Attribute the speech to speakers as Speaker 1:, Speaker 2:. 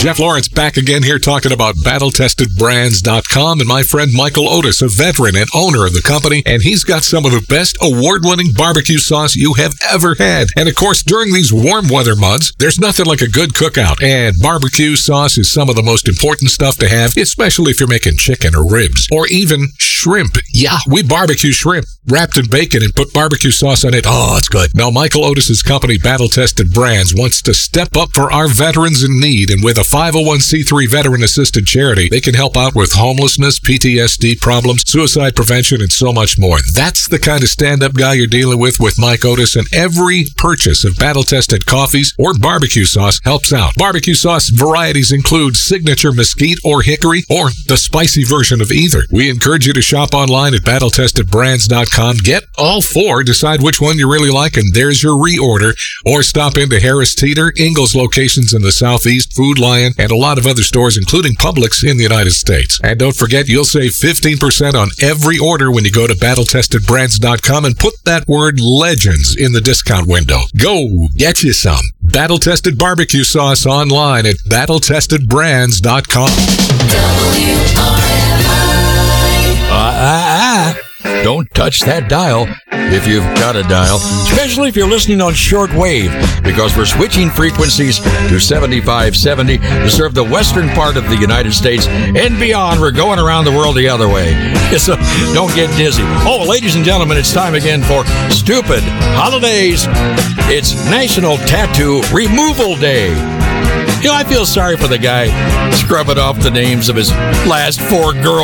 Speaker 1: Jeff Lawrence back again here talking about BattleTestedBrands.com and my friend Michael Otis, a veteran and owner of the company, and he's got some of the best award-winning barbecue sauce you have ever had. And of course, during these warm weather months, there's nothing like a good cookout, and barbecue sauce is some of the most important stuff to have, especially if you're making chicken or ribs or even shrimp. Yeah, we barbecue shrimp wrapped in bacon and put barbecue sauce on it. Oh, it's good. Now, Michael Otis's company, Battle Tested Brands, wants to step up for our veterans in need, and with a 501c3 veteran-assisted charity, they can help out with homelessness, PTSD problems, suicide prevention, and so much more. That's the kind of stand-up guy you're dealing with Mike Otis, and every purchase of battle-tested coffees or barbecue sauce helps out. Barbecue sauce varieties include signature mesquite or hickory, or the spicy version of either. We encourage you to shop online at BattleTestedBrands.com. Get all four, decide which one you really like, and there's your reorder. Or stop into Harris Teeter, Ingalls locations in the Southeast, Food Lion, and a lot of other stores, including Publix in the United States. And don't forget, you'll save 15% on every order when you go to BattleTestedBrands.com and put that word Legends in the discount window. Go get you some Battle Tested barbecue sauce online at BattleTestedBrands.com.
Speaker 2: Don't touch that dial if you've got a dial, especially if you're listening on shortwave, because we're switching frequencies to 7570 to serve the western part of the United States and beyond. We're going around the world the other way, so don't get dizzy. Oh, ladies and gentlemen, it's time again for Stupid Holidays. It's National Tattoo Removal Day. You know, I feel sorry for the guy scrubbing off the names of his last 4 girls.